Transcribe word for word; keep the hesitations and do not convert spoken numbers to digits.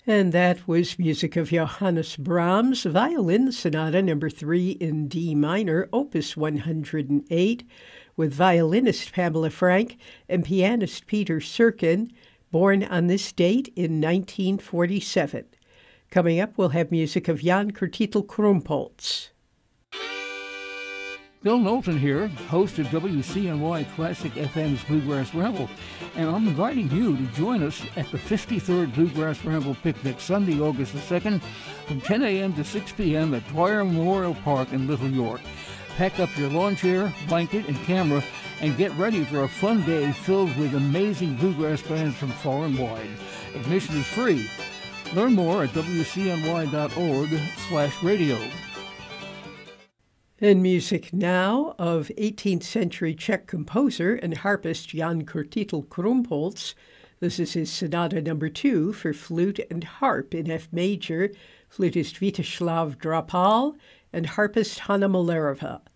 And that was music of Johannes Brahms, Violin Sonata number three in D minor, opus one hundred eight, with violinist Pamela Frank and pianist Peter Serkin, born on this date in nineteen forty-seven. Coming up, we'll have music of Jan Kertitel Krumpholz. Bill Knowlton here, host of W C N Y Classic F M's Bluegrass Ramble, and I'm inviting you to join us at the fifty-third Bluegrass Ramble Picnic, Sunday, August the second, from ten a.m. to six p.m. at Dwyer Memorial Park in Little York. Pack up your lawn chair, blanket, and camera, and get ready for a fun day filled with amazing bluegrass bands from far and wide. Admission is free. Learn more at W C N Y dot org slash radio. And music now of eighteenth century Czech composer and harpist Jan Kertitel Krumpholz. This is his Sonata number two for flute and harp in F major, flutist Vítězslav Drapal and harpist Hanna Malerova.